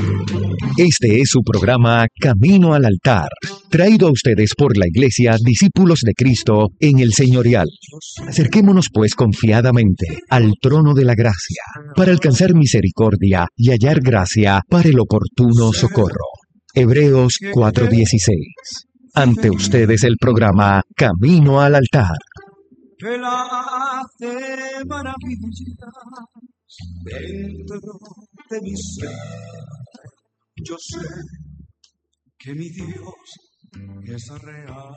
Este es su programa Camino al Altar, traído a ustedes por la Iglesia Discípulos de Cristo en el Señorial. Acerquémonos pues confiadamente al trono de la gracia, para alcanzar misericordia y hallar gracia para el oportuno socorro. Hebreos 4:16. Ante ustedes el programa Camino al Altar. Que la hace maravillas dentro de mi ser. Yo sé que mi Dios es real.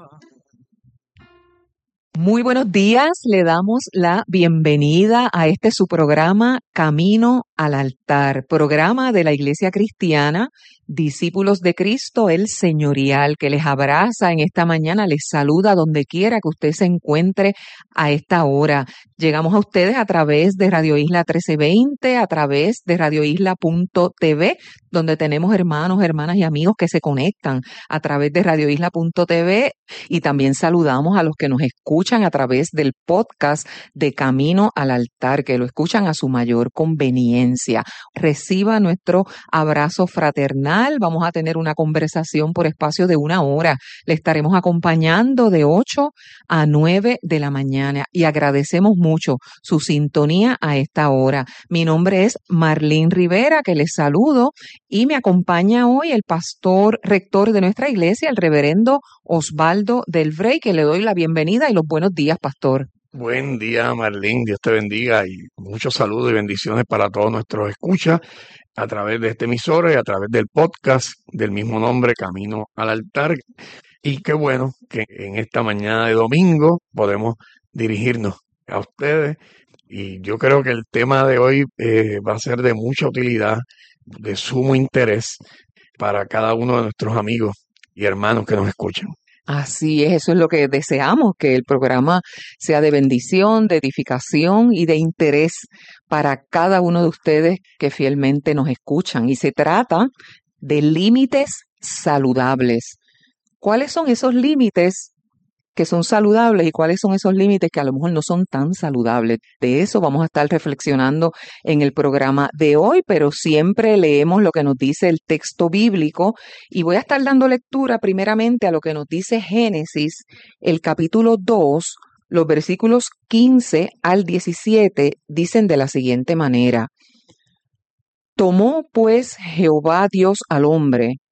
Muy buenos días, le damos la bienvenida a este su programa Camino al Altar, programa de la Iglesia Cristiana, Discípulos de Cristo, el Señorial, que les abraza en esta mañana, les saluda donde quiera que usted se encuentre a esta hora. Llegamos a ustedes a través de Radio Isla 1320, a través de radioisla.tv, donde tenemos hermanos, hermanas y amigos que se conectan a través de radioisla.tv, y también saludamos a los que nos escuchan a través del podcast de Camino al Altar, que lo escuchan a su mayor conveniencia. Reciba nuestro abrazo fraternal. Vamos a tener una conversación por espacio de 1 hora. Le estaremos acompañando de 8 a 9 de la mañana y agradecemos mucho su sintonía a esta hora. Mi nombre es Marlene Rivera, que les saludo, y me acompaña hoy el pastor rector de nuestra iglesia, el reverendo Osvaldo del Vrey, que le doy la bienvenida y los buenos días, pastor. Buen día, Marlene, Dios te bendiga y muchos saludos y bendiciones para todos nuestros escuchas a través de este emisora y a través del podcast del mismo nombre, Camino al Altar. Y qué bueno que en esta mañana de domingo podemos dirigirnos a ustedes. Y yo creo que el tema de hoy va a ser de mucha utilidad, de sumo interés para cada uno de nuestros amigos y hermanos que nos escuchan. Así es, eso es lo que deseamos, que el programa sea de bendición, de edificación y de interés para cada uno de ustedes que fielmente nos escuchan. Y se trata de límites saludables. ¿Cuáles son esos límites que son saludables y cuáles son esos límites que a lo mejor no son tan saludables? De eso vamos a estar reflexionando en el programa de hoy, pero siempre leemos lo que nos dice el texto bíblico y voy a estar dando lectura primeramente a lo que nos dice Génesis, el capítulo 2, los versículos 15 al 17, dicen de la siguiente manera: Tomó pues Jehová Dios al hombre